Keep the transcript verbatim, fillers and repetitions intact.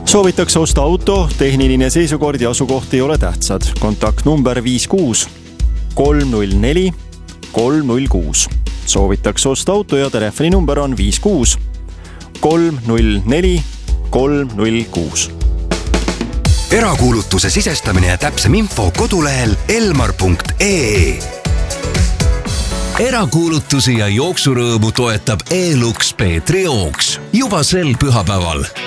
Soovitakse osta auto, tehniline seisukord ja asukoht ei ole tähtsad. Kontaktnumber viis kuus kolm null neli kolm null kuus. Soovitakse osta auto ja telefoninumber on viis kuus kolm null neli kolm null kuus. Erakuulutuse sisestamine ja täpsem info kodulehel elmar punkt ee. Erakuulutusi ja jooksurõõmu toetab E-Lux Peetri jooks juba sel pühapäeval.